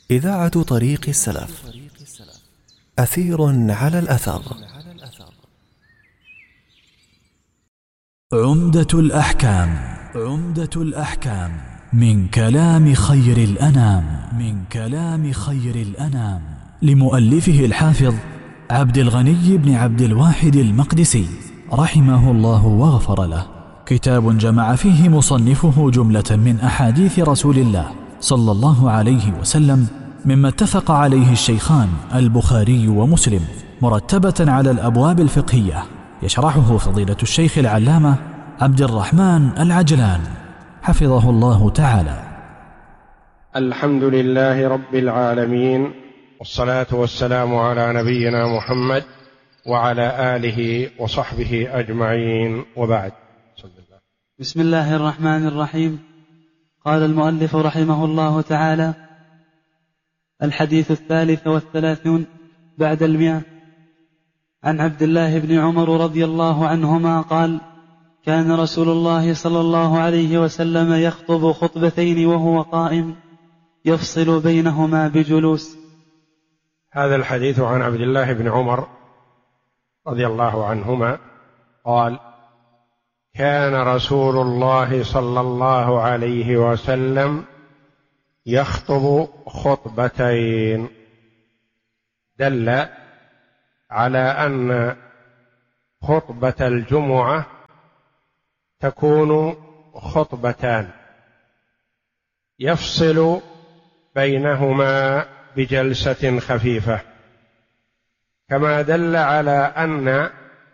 إذاعة طريق السلف. أثير على الأثر. عمدة الأحكام من كلام خير الأنام لمؤلفه الحافظ عبد الغني بن عبد الواحد المقدسي رحمه الله واغفر له. كتاب جمع فيه مصنفه جملة من أحاديث رسول الله صلى الله عليه وسلم مما اتفق عليه الشيخان البخاري ومسلم، مرتبة على الأبواب الفقهية، يشرحه فضيلة الشيخ العلامة عبد الرحمن العجلان حفظه الله تعالى. الحمد لله رب العالمين، والصلاة والسلام على نبينا محمد وعلى آله وصحبه أجمعين، وبعد. بسم الله الرحمن الرحيم. قال المؤلف رحمه الله تعالى: الحديث 33 بعد 100. عن عبد الله بن عمر رضي الله عنهما قال: كان رسول الله صلى الله عليه وسلم يخطب خطبتين وهو قائم يفصل بينهما بجلوس. هذا الحديث عن عبد الله بن عمر رضي الله عنهما قال: كان رسول الله صلى الله عليه وسلم يخطب خطبتين، دل على أن خطبة الجمعة تكون خطبتان يفصل بينهما بجلسة خفيفة، كما دل على أن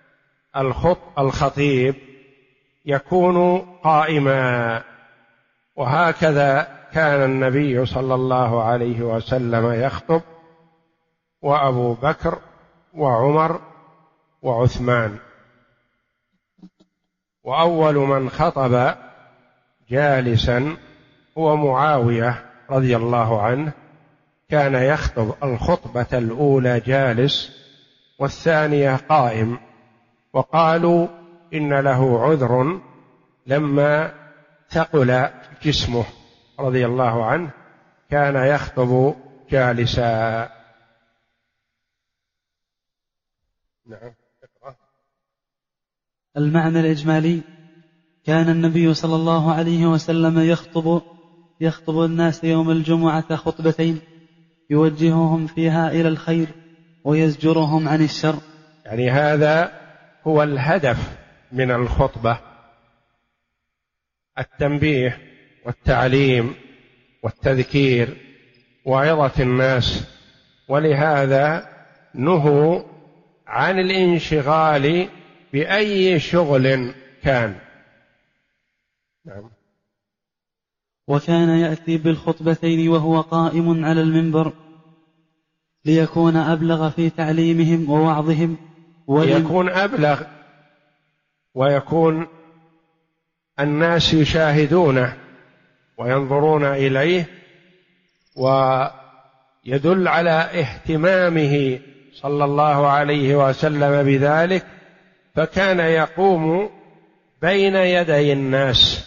الخطيب يكون قائما، وهكذا كان النبي صلى الله عليه وسلم يخطب، وأبو بكر وعمر وعثمان. وأول من خطب جالسا هو معاوية رضي الله عنه، كان يخطب الخطبة الأولى جالس والثانية قائم، وقالوا إن له عذر لما ثقل جسمه رضي الله عنه، كان يخطب جالسا. نعم. المعنى الإجمالي: كان النبي صلى الله عليه وسلم يخطب الناس يوم الجمعة خطبتين يوجههم فيها إلى الخير ويزجرهم عن الشر. يعني هذا هو الهدف من الخطبة: التنبيه والتعليم والتذكير وعظة الناس، ولهذا نهوا عن الانشغال بأي شغل كان. نعم. وكان يأتي بالخطبتين وهو قائم على المنبر ليكون أبلغ في تعليمهم ووعظهم، ليكون أبلغ ويكون الناس يشاهدونه وينظرون إليه، ويدل على اهتمامه صلى الله عليه وسلم بذلك، فكان يقوم بين يدي الناس،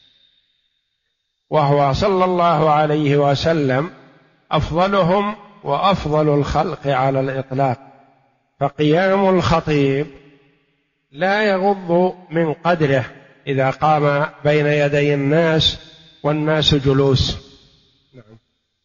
وهو صلى الله عليه وسلم أفضلهم وأفضل الخلق على الإطلاق، فقيام الخطيب لا يغض من قدره إذا قام بين يدي الناس والناس جلوس. نعم.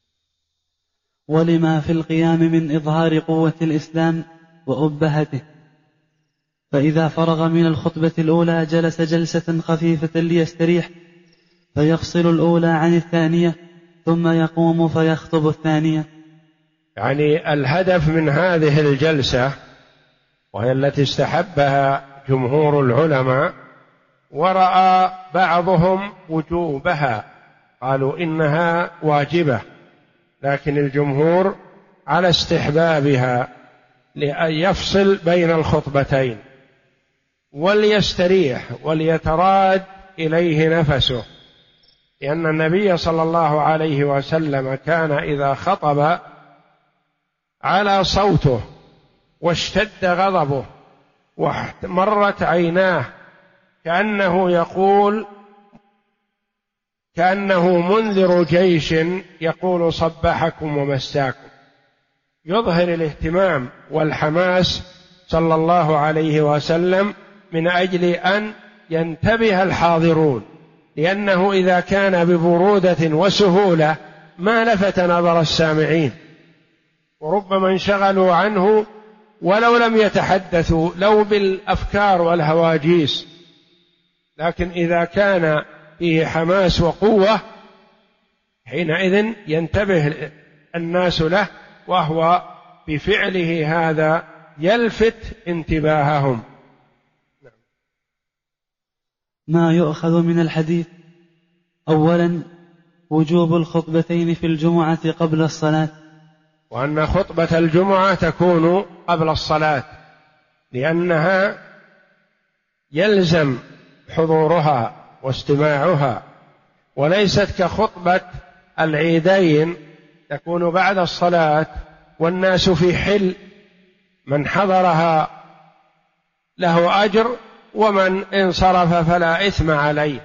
ولما في القيام من إظهار قوة الإسلام وأبهته، فإذا فرغ من الخطبة الأولى جلس جلسة خفيفة ليستريح، فيفصل الأولى عن الثانية ثم يقوم فيخطب الثانية. يعني الهدف من هذه الجلسة، وهي التي استحبها جمهور العلماء، ورأى بعضهم وجوبها، قالوا إنها واجبة، لكن الجمهور على استحبابها، لأن يفصل بين الخطبتين وليستريح وليتراد إليه نفسه، لأن النبي صلى الله عليه وسلم كان إذا خطب على صوته واشتد غضبه واحمرت عيناه كأنه يقول كأنه منذر جيش يقول صبحكم ومساكم، يظهر الاهتمام والحماس صلى الله عليه وسلم من أجل أن ينتبه الحاضرون، لأنه إذا كان ببرودة وسهولة ما لفت نظر السامعين، وربما انشغلوا عنه ولو لم يتحدثوا لو بالأفكار والهواجيس، لكن إذا كان فيه حماس وقوة حينئذ ينتبه الناس له، وهو بفعله هذا يلفت انتباههم. ما يؤخذ من الحديث: أولا وجوب الخطبتين في الجمعة قبل الصلاة، وأن خطبة الجمعة تكون قبل الصلاة لأنها يلزم حضورها واستماعها، وليست كخطبة العيدين تكون بعد الصلاة والناس في حل، من حضرها له أجر ومن انصرف فلا إثم عليه.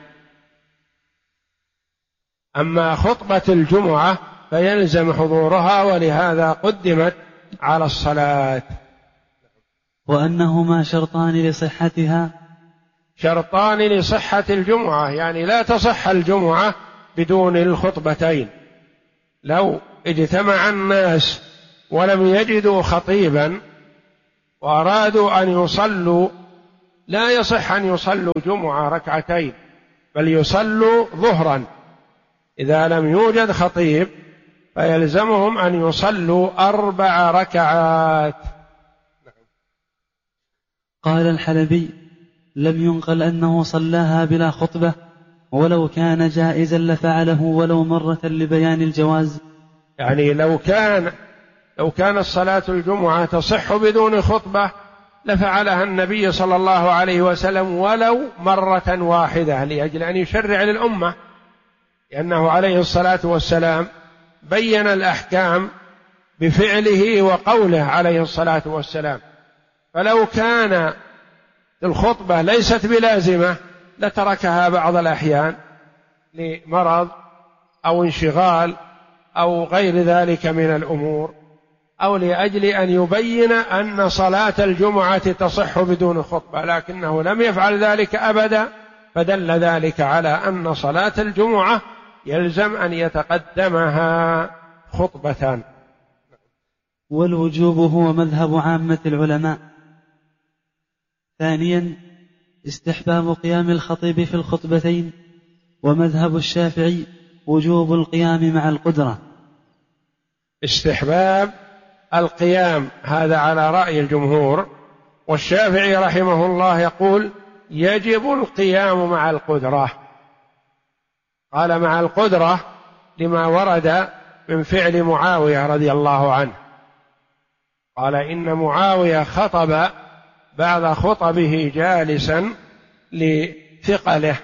أما خطبة الجمعة فيلزم حضورها، ولهذا قدمت على الصلاة. وأنهما شرطان لصحتها، شرطان لصحة الجمعة، يعني لا تصح الجمعة بدون الخطبتين. لو اجتمع الناس ولم يجدوا خطيبا وأرادوا أن يصلوا لا يصح أن يصلوا جمعة ركعتين، بل يصلوا ظهرا. إذا لم يوجد خطيب فيلزمهم أن يصلوا 4 ركعات. قال الحلبي: لم ينقل أنه صلاها بلا خطبة، ولو كان جائزا لفعله ولو مرة لبيان الجواز. يعني لو كانت صلاة الجمعة تصح بدون خطبة لفعلها النبي صلى الله عليه وسلم ولو مرة واحدة، لأجل أن يشرع للأمة، لأنه عليه الصلاة والسلام بين الأحكام بفعله وقوله عليه الصلاة والسلام. فلو كان الخطبة ليست بلازمة لتركها بعض الأحيان لمرض أو انشغال أو غير ذلك من الأمور، أو لأجل أن يبين أن صلاة الجمعة تصح بدون خطبة، لكنه لم يفعل ذلك أبدا، فدل ذلك على أن صلاة الجمعة يلزم أن يتقدمها خطبتان. والوجوب هو مذهب عامة العلماء. ثانيا استحباب قيام الخطيب في الخطبتين، ومذهب الشافعي وجوب القيام مع القدرة. استحباب القيام هذا على رأي الجمهور، والشافعي رحمه الله يقول يجب القيام مع القدرة. قال مع القدرة لما ورد من فعل معاوية رضي الله عنه، قال إن معاوية خطب بعد خطبه جالسا لثقله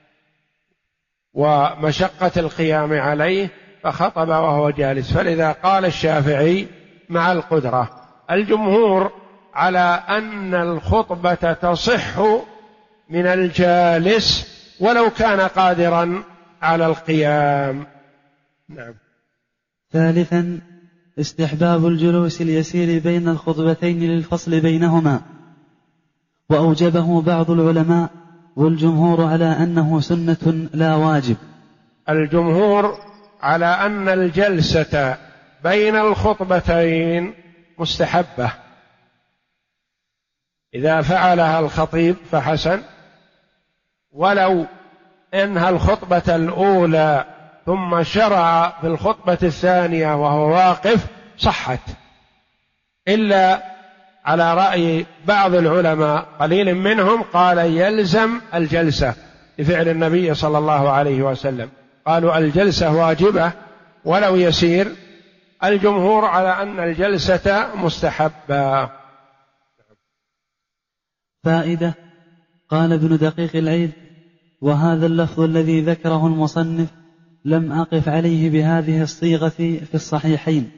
ومشقة القيام عليه، فخطب وهو جالس، فلذا قال الشافعي مع القدرة. الجمهور على أن الخطبة تصح من الجالس ولو كان قادرا على القيام. نعم. ثالثا استحباب الجلوس اليسير بين الخطبتين للفصل بينهما، وأوجبه بعض العلماء، والجمهور على أنه سنة لا واجب. الجمهور على أن الجلسة بين الخطبتين مستحبة، إذا فعلها الخطيب فحسن، ولو انهى الخطبة الأولى ثم شرع في الخطبة الثانية وهو واقف صحت، إلا على رأي بعض العلماء قليل منهم قال يلزم الجلسة لفعل النبي صلى الله عليه وسلم، قالوا الجلسة واجبة ولو يسير. الجمهور على أن الجلسة مستحبة. فائدة: قال ابن دقيق العيد: وهذا اللفظ الذي ذكره المصنف لم أقف عليه بهذه الصيغة في الصحيحين.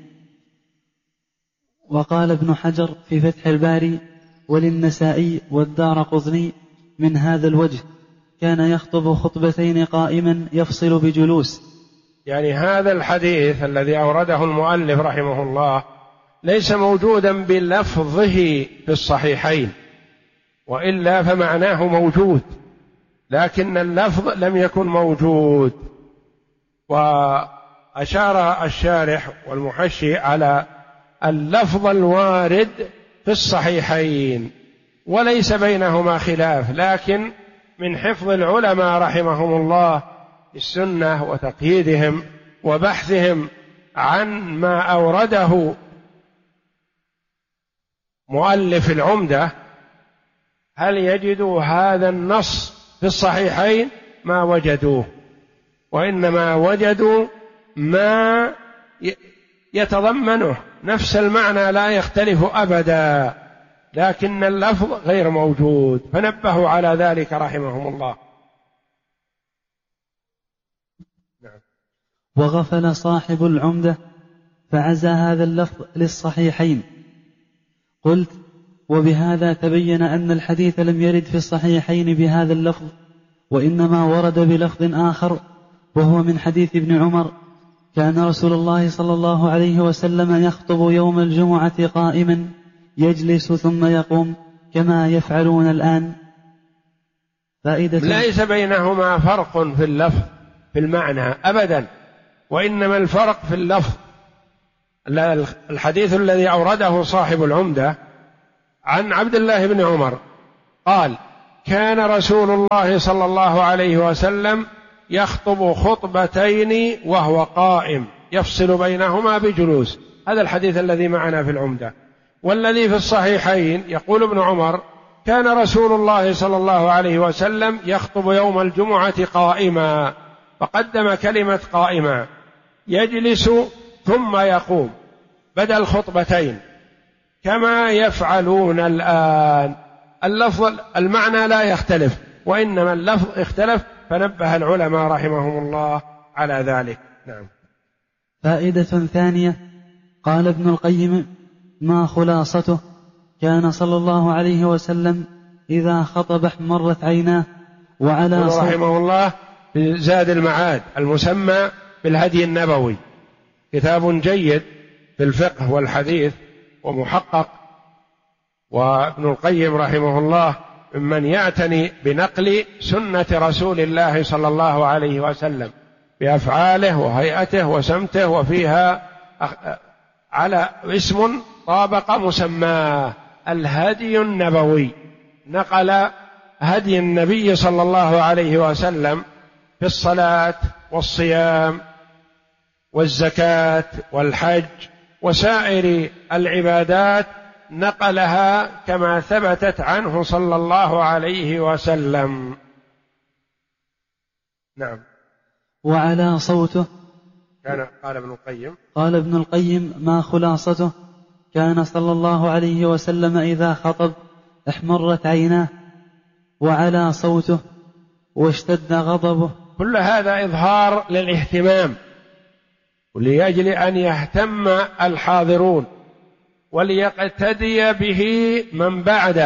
وقال ابن حجر في فتح الباري: وللنسائي والدارقطني من هذا الوجه، كان يخطب خطبتين قائما يفصل بجلوس. يعني هذا الحديث الذي أورده المؤلف رحمه الله ليس موجودا بلفظه في الصحيحين، وإلا فمعناه موجود، لكن اللفظ لم يكن موجود. وأشار الشارح والمحشي على اللفظ الوارد في الصحيحين وليس بينهما خلاف، لكن من حفظ العلماء رحمهم الله للسنة وتقييدهم وبحثهم عن ما أورده مؤلف العمدة، هل يجدوا هذا النص في الصحيحين؟ ما وجدوه، وإنما وجدوا ما يتضمنه نفس المعنى لا يختلف أبدا، لكن اللفظ غير موجود، فنبهوا على ذلك رحمهم الله. وغفل صاحب العمدة فعزى هذا اللفظ للصحيحين. قلت: وبهذا تبين أن الحديث لم يرد في الصحيحين بهذا اللفظ، وإنما ورد بلفظ آخر، وهو من حديث ابن عمر: كان رسول الله صلى الله عليه وسلم يخطب يوم الجمعة قائما يجلس ثم يقوم كما يفعلون الآن. فائدة: ليس بينهما فرق في اللفظ في المعنى أبدا، وإنما الفرق في اللفظ. الحديث الذي أورده صاحب العمدة عن عبد الله بن عمر قال: كان رسول الله صلى الله عليه وسلم يخطب خطبتين وهو قائم يفصل بينهما بجلوس. هذا الحديث الذي معنا في العمدة. والذي في الصحيحين يقول ابن عمر: كان رسول الله صلى الله عليه وسلم يخطب يوم الجمعة قائما، فقدم كلمة قائما، يجلس ثم يقوم بدل خطبتين كما يفعلون الآن. اللفظ المعنى لا يختلف، وإنما اللفظ اختلف، فنبه العلماء رحمهم الله على ذلك. نعم. فائدة ثانية: قال ابن القيم: ما خلاصته؟ كان صلى الله عليه وسلم إذا خطب احمرت عيناه وعلى رحمه الله في زاد المعاد المسمى بالهدي النبوي، كتاب جيد في الفقه والحديث ومحقق، وابن القيم رحمه الله ممن يعتني بنقل سنة رسول الله صلى الله عليه وسلم بأفعاله وهيئته وسمته، وفيها على اسم طابق مسماه الهدي النبوي، نقل هدي النبي صلى الله عليه وسلم في الصلاة والصيام والزكاة والحج وسائر العبادات، نقلها كما ثبتت عنه صلى الله عليه وسلم. نعم. وعلى صوته قال ابن القيم: ما خلاصته؟ كان صلى الله عليه وسلم إذا خطب احمرت عيناه وعلى صوته واشتد غضبه. كل هذا إظهار للاهتمام، ولأجل أن يهتم الحاضرون وليقتدي به من بعده،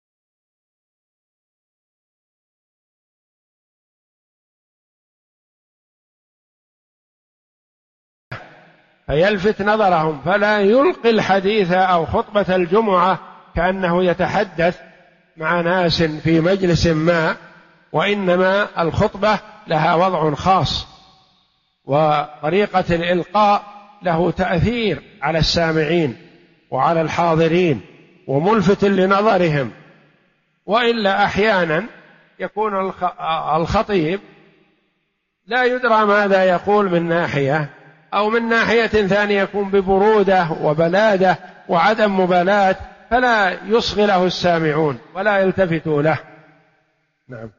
فيلفت نظرهم، فلا يلقي الحديث أو خطبة الجمعة كأنه يتحدث مع ناس في مجلس ما، وإنما الخطبة لها وضع خاص، وطريقة الإلقاء له تأثير على السامعين وعلى الحاضرين وملفت لنظرهم. وإلا أحيانا يكون الخطيب لا يدرى ماذا يقول من ناحية، أو من ناحية ثانية يكون ببرودة وبلادة وعدم مبالاة، فلا يصغي له السامعون ولا يلتفتوا له. نعم.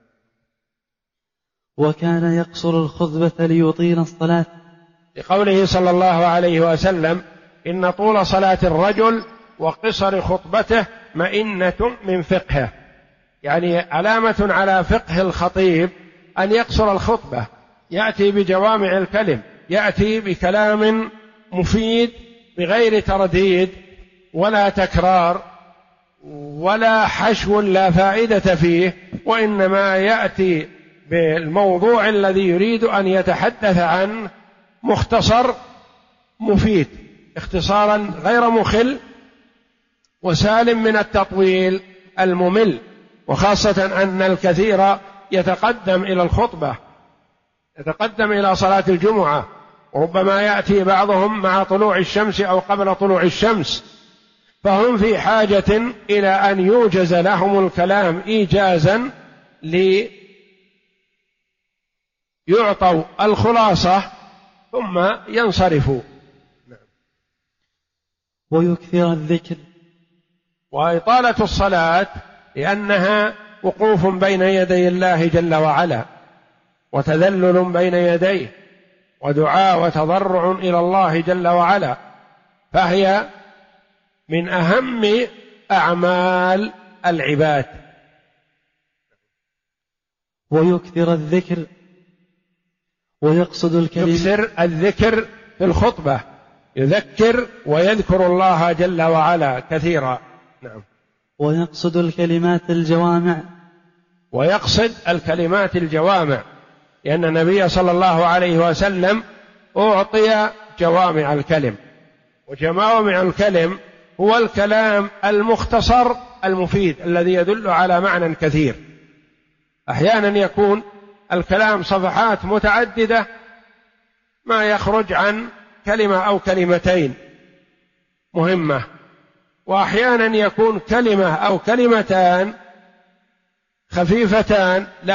وكان يقصر الخطبة ليطيل الصلاة، لقوله صلى الله عليه وسلم: إن طول صلاة الرجل وقصر خطبته مئنة من فقهه، يعني علامة على فقه الخطيب أن يقصر الخطبة، يأتي بجوامع الكلم، يأتي بكلام مفيد بغير ترديد ولا تكرار ولا حشو لا فائدة فيه، وإنما يأتي بالموضوع الذي يريد أن يتحدث عنه مختصر مفيد، اختصارا غير مخل وسالم من التطويل الممل، وخاصة أن الكثير يتقدم إلى الخطبة، يتقدم إلى صلاة الجمعة، وربما يأتي بعضهم مع طلوع الشمس أو قبل طلوع الشمس، فهم في حاجة إلى أن يوجز لهم الكلام إيجازا ليعطوا الخلاصة ثم ينصرفوا. ويكثر الذكر. وإطالة الصلاة لأنها وقوف بين يدي الله جل وعلا، وتذلل بين يديه، ودعاء وتضرع إلى الله جل وعلا، فهي من أهم أعمال العباد. ويكثر الذكر ويقصد الكلمة. يكثر الذكر في الخطبة، يذكر ويذكر الله جل وعلا كثيرا. نعم. ويقصد الكلمات الجوامع. ويقصد الكلمات الجوامع، لأن النبي صلى الله عليه وسلم أعطي جوامع الكلم، وجوامع الكلم هو الكلام المختصر المفيد الذي يدل على معنى كثير. أحيانا يكون الكلام صفحات متعددة ما يخرج عن كلمة أو كلمتين مهمة، وأحيانا يكون كلمة أو كلمتان خفيفتان